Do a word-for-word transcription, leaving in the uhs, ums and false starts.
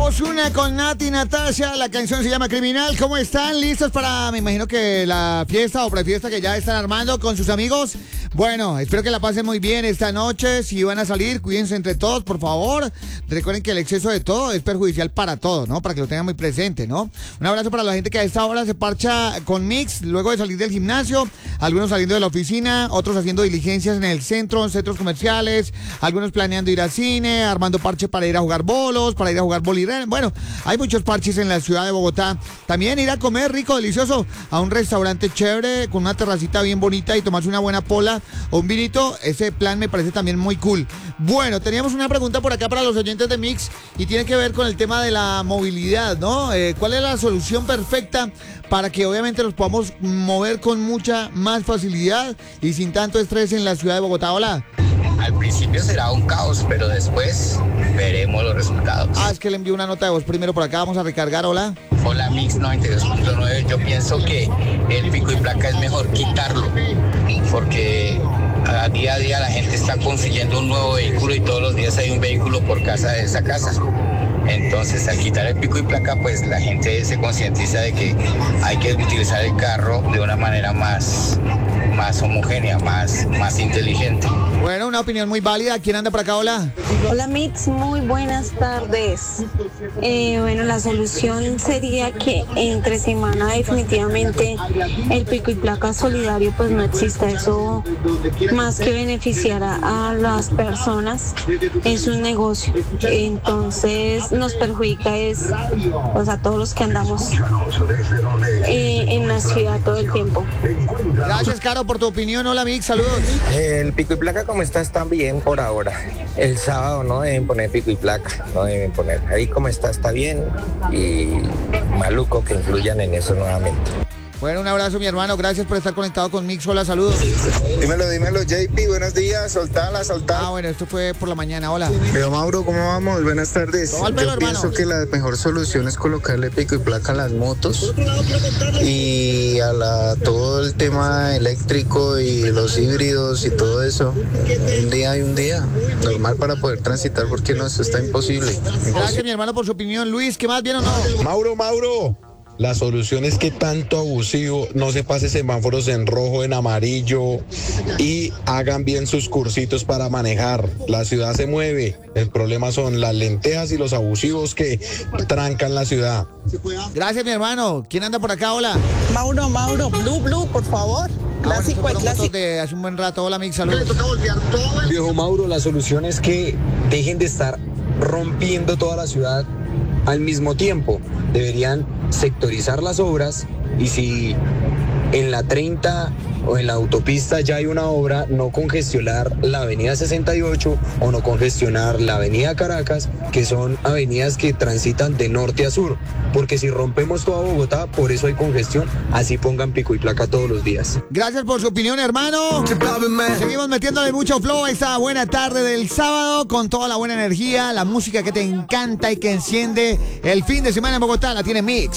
Ozuna con Nati Natasha, la canción se llama Criminal. ¿Cómo están? ¿Listos para, me imagino que la fiesta o prefiesta que ya están armando con sus amigos? Bueno, espero que la pasen muy bien esta noche. Si van a salir, cuídense entre todos, por favor. Recuerden que el exceso de todo es perjudicial para todos, ¿no? Para que lo tengan muy presente, ¿no? Un abrazo para la gente que a esta hora se parcha con Mix, luego de salir del gimnasio, algunos saliendo de la oficina, otros haciendo diligencias en el centro, en centros comerciales, algunos planeando ir al cine, armando parche para ir a jugar bolos, para ir a jugar bolirén. Bueno, hay muchos parches en la ciudad de Bogotá. También ir a comer rico, delicioso, a un restaurante chévere, con una terracita bien bonita y tomarse una buena pola o un vinito. Ese plan me parece también muy cool. Bueno, teníamos una pregunta por acá para los oyentes de Mix y tiene que ver con el tema de la movilidad, ¿no? Eh, ¿Cuál es la solución perfecta para que obviamente nos podamos mover con mucha más facilidad y sin tanto estrés en la ciudad de Bogotá? Hola. Al principio será un caos, pero después veremos los resultados. Ah, es que le envío una nota de voz primero por acá, vamos a recargar, hola. Hola Mix noventa y dos punto nueve, yo pienso que el pico y placa es mejor quitarlo, porque a día a día la gente está consiguiendo un nuevo vehículo y todos los días hay un vehículo por casa de esa casa. Entonces, al quitar el pico y placa, pues la gente se concientiza de que hay que utilizar el carro de una manera más, más homogénea, más, más inteligente. Bueno, una opinión muy válida. ¿Quién anda por acá? Hola. Hola Mix, muy buenas tardes. Eh, bueno, la solución sería que entre semana definitivamente el pico y placa solidario pues no exista. Eso más que beneficiar a, a las personas es un negocio. Entonces nos perjudica es pues, a todos los que andamos eh, en la ciudad todo el tiempo. Gracias, Caro, por tu opinión. Hola Mix, saludos. El pico y placa como está está bien por ahora. El sábado no deben poner pico y placa, no deben poner. Ahí como está está bien y maluco que influyan en eso nuevamente. Bueno, un abrazo, mi hermano. Gracias por estar conectado con Mix. Hola, saludos. Dímelo, dímelo, J P. Buenos días. Soltala, soltala. Ah, bueno, esto fue por la mañana. Hola. Pero Mauro, ¿cómo vamos? Buenas tardes. Toma el pelo, Yo hermano. pienso que la mejor solución es colocarle pico y placa a las motos y a la, todo el tema eléctrico y los híbridos y todo eso. Un día y un día. Normal para poder transitar porque no, eso está imposible. Gracias, mi hermano, por su opinión. Luis, ¿qué más? ¿Bien o no? Mauro, Mauro. La solución es que tanto abusivo no se pase semáforos en rojo, en amarillo y hagan bien sus cursitos para manejar. La ciudad se mueve. El problema son las lentejas y los abusivos que trancan la ciudad. Gracias, mi hermano. ¿Quién anda por acá? Hola. Mauro, Mauro, Blue, Blue, por favor. Clásico, ah, el bueno, clásico. de hace un buen rato. Hola, Mix, saludos. Viejo Mauro, la solución es que dejen de estar rompiendo toda la ciudad al mismo tiempo. Deberían sectorizar las obras y si en la treinta o en la autopista ya hay una obra, no congestionar la avenida sesenta y ocho o no congestionar la avenida Caracas, que son avenidas que transitan de norte a sur, porque si rompemos toda Bogotá, por eso hay congestión, así pongan pico y placa todos los días. Gracias por su opinión, hermano. Seguimos metiéndole mucho flow a esta buena tarde del sábado con toda la buena energía, la música que te encanta y que enciende el fin de semana en Bogotá, la tiene Mix.